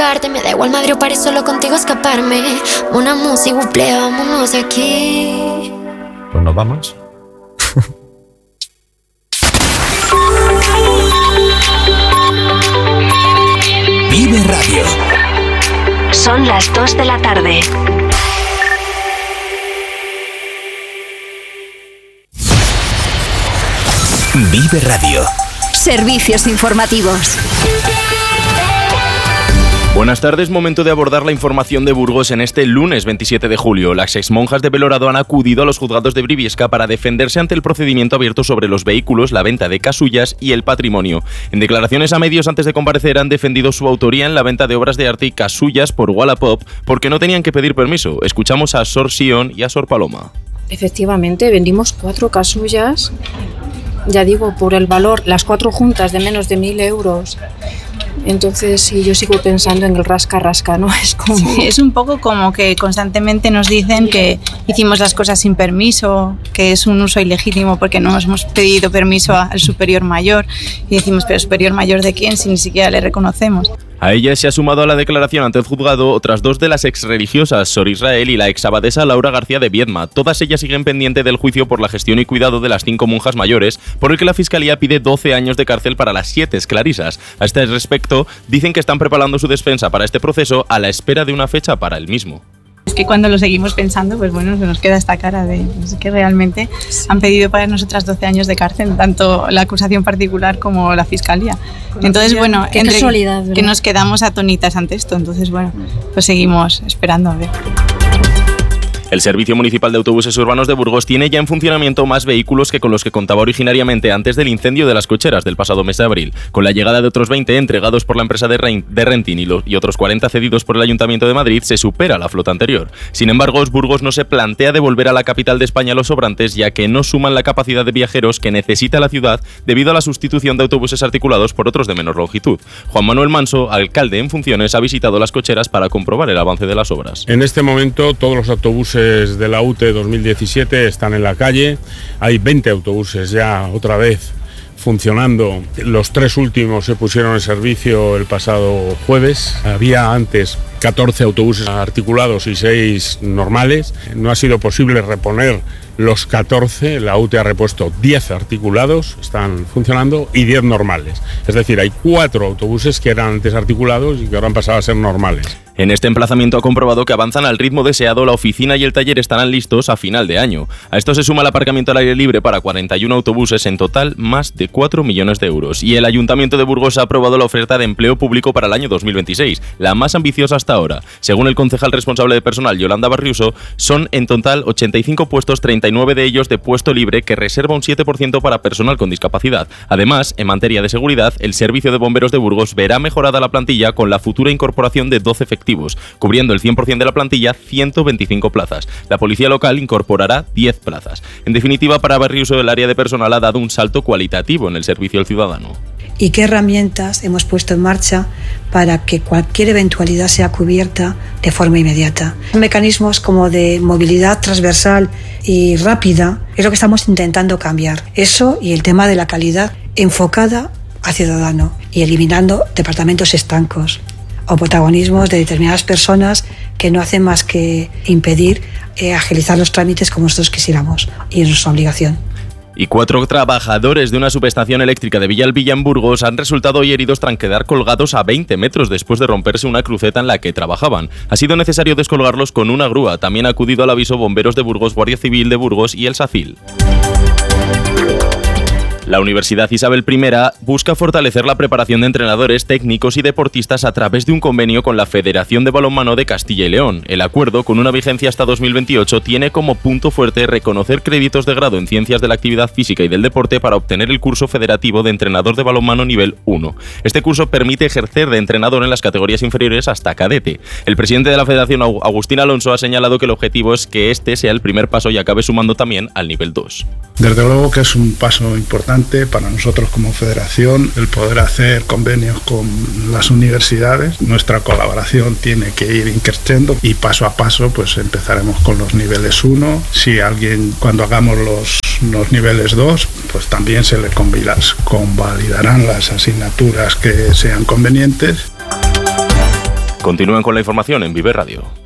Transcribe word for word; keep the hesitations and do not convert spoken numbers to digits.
explicarte. Me da igual Madrid o París, solo contigo escaparme. Una música, buple, vámonos de aquí. Pues nos vamos. Vive Radio. Son las dos de la tarde. Vive Radio. Servicios informativos. Buenas tardes, momento de abordar la información de Burgos en este lunes veintisiete de julio. Las exmonjas de Belorado han acudido a los juzgados de Briviesca para defenderse ante el procedimiento abierto sobre los vehículos, la venta de casullas y el patrimonio. En declaraciones a medios antes de comparecer han defendido su autoría en la venta de obras de arte y casullas por Wallapop porque no tenían que pedir permiso. Escuchamos a Sor Sion y a Sor Paloma. Efectivamente, vendimos cuatro casullas, ya digo, por el valor, las cuatro juntas de menos de mil euros. Entonces, sí, yo sigo pensando en el rasca-rasca, ¿no? Es como... Sí, es un poco como que constantemente nos dicen que hicimos las cosas sin permiso, que es un uso ilegítimo porque no nos hemos pedido permiso al superior mayor y decimos, ¿pero superior mayor de quién si ni siquiera le reconocemos? A ella se ha sumado a la declaración ante el juzgado otras dos de las exreligiosas, Sor Israel y la exabadesa Laura García de Viedma. Todas ellas siguen pendiente del juicio por la gestión y cuidado de las cinco monjas mayores, por el que la Fiscalía pide doce años de cárcel para las siete esclarisas. A este respecto, dicen que están preparando su defensa para este proceso a la espera de una fecha para el mismo. Es que cuando lo seguimos pensando, pues bueno, se nos queda esta cara de pues que realmente han pedido para nosotras doce años de cárcel, tanto la acusación particular como la Fiscalía. Entonces, bueno, qué entre casualidad, ¿verdad? Que nos quedamos atónitas ante esto, entonces, bueno, pues seguimos esperando a ver. El Servicio Municipal de Autobuses Urbanos de Burgos tiene ya en funcionamiento más vehículos que con los que contaba originariamente antes del incendio de las cocheras del pasado mes de abril. Con la llegada de otros veinte entregados por la empresa de, Rein, de Renting y, los, y otros cuarenta cedidos por el Ayuntamiento de Madrid, se supera la flota anterior. Sin embargo, Burgos no se plantea devolver a la capital de España los sobrantes, ya que no suman la capacidad de viajeros que necesita la ciudad debido a la sustitución de autobuses articulados por otros de menor longitud. Juan Manuel Manso, alcalde en funciones, ha visitado las cocheras para comprobar el avance de las obras. En este momento, todos los autobuses de la U T E dos mil diecisiete están en la calle. Hay veinte autobuses ya otra vez funcionando. Los tres últimos se pusieron en servicio el pasado jueves. Había antes catorce autobuses articulados y seis normales. No ha sido posible reponer los catorce. La U T E ha repuesto diez articulados, están funcionando, y diez normales. Es decir, hay cuatro autobuses que eran antes articulados y que ahora han pasado a ser normales. En este emplazamiento ha comprobado que avanzan al ritmo deseado, la oficina y el taller estarán listos a final de año. A esto se suma el aparcamiento al aire libre para cuarenta y uno autobuses, en total más de cuatro millones de euros. Y el Ayuntamiento de Burgos ha aprobado la oferta de empleo público para el año dos mil veintiséis, la más ambiciosa hasta ahora. Según el concejal responsable de personal, Yolanda Barriuso, son en total ochenta y cinco puestos, treinta y nueve de ellos de puesto libre, que reserva un siete por ciento para personal con discapacidad. Además, en materia de seguridad, el Servicio de Bomberos de Burgos verá mejorada la plantilla con la futura incorporación de doce efectivos, cubriendo el cien por ciento de la plantilla, ciento veinticinco plazas. La policía local incorporará diez plazas. En definitiva, para Barriuso, el área de personal ha dado un salto cualitativo en el servicio al ciudadano. ¿Y qué herramientas hemos puesto en marcha para que cualquier eventualidad sea cubierta de forma inmediata? Mecanismos como de movilidad transversal y rápida es lo que estamos intentando cambiar. Eso y el tema de la calidad enfocada al ciudadano y eliminando departamentos estancos o protagonismos de determinadas personas que no hacen más que impedir eh, agilizar los trámites como nosotros quisiéramos, y es nuestra obligación. Y cuatro trabajadores de una subestación eléctrica de Villalbilla en Burgos han resultado hoy heridos tras quedar colgados a veinte metros después de romperse una cruceta en la que trabajaban. Ha sido necesario descolgarlos con una grúa. También ha acudido al aviso Bomberos de Burgos, Guardia Civil de Burgos y el SACIL. La Universidad Isabel primera busca fortalecer la preparación de entrenadores, técnicos y deportistas a través de un convenio con la Federación de Balonmano de Castilla y León. El acuerdo, con una vigencia hasta dos mil veintiocho, tiene como punto fuerte reconocer créditos de grado en Ciencias de la Actividad Física y del Deporte para obtener el curso federativo de entrenador de balonmano nivel uno. Este curso permite ejercer de entrenador en las categorías inferiores hasta cadete. El presidente de la Federación, Agustín Alonso, ha señalado que el objetivo es que este sea el primer paso y acabe sumando también al nivel dos. Desde luego que es un paso importante para nosotros como federación el poder hacer convenios con las universidades. Nuestra colaboración tiene que ir increciendo y paso a paso pues empezaremos con los niveles uno. Si alguien, cuando hagamos los, los niveles dos, pues también se le convalidarán las asignaturas que sean convenientes. Continúen con la información en Vive Radio.